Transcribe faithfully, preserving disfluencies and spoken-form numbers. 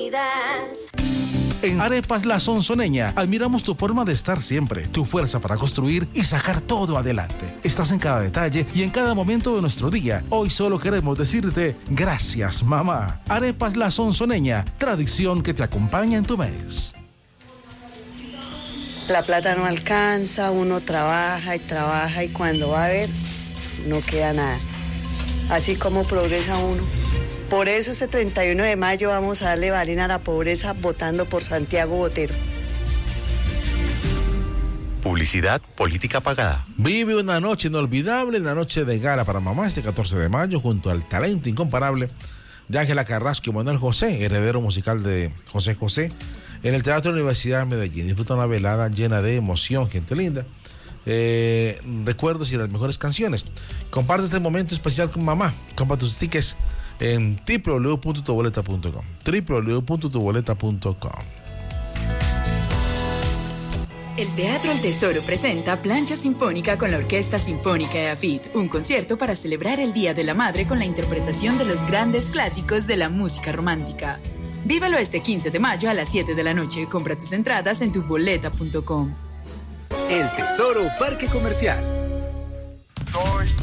Unidas. En Arepas La Sonsoneña, admiramos tu forma de estar siempre, tu fuerza para construir y sacar todo adelante. Estás en cada detalle y en cada momento de nuestro día. Hoy solo queremos decirte gracias, mamá. Arepas La Sonsoneña, tradición que te acompaña en tu mes. La plata no alcanza, uno trabaja y trabaja y cuando va a ver, no queda nada. Así como progresa uno. Por eso este treinta y uno de mayo vamos a darle balín a la pobreza votando por Santiago Botero. Publicidad política pagada. Vive una noche inolvidable, una noche de gala para mamá este catorce de mayo junto al talento incomparable de Ángela Carrasco y Manuel José, heredero musical de José José, en el Teatro Universidad de Medellín. Disfruta una velada llena de emoción, gente linda, eh, recuerdos y las mejores canciones. Comparte este momento especial con mamá. Compra tus tickets en doble u doble u doble u punto tu boleta punto com. doble u doble u doble u punto tu boleta punto com. El Teatro El Tesoro presenta Plancha Sinfónica con la Orquesta Sinfónica de AFIT, un concierto para celebrar el Día de la Madre con la interpretación de los grandes clásicos de la música romántica. Vívelo este quince de mayo a las siete de la noche. Compra tus entradas en tu boleta punto com. El Tesoro Parque Comercial. Soy